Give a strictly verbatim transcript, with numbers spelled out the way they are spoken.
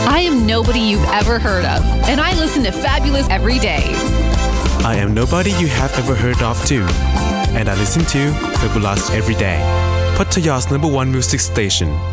I am nobody you've ever heard of, and I listen to Fabulous every day. I am nobody you have ever heard of too, and I listen to Fabulous every day. Pattaya's number one music station.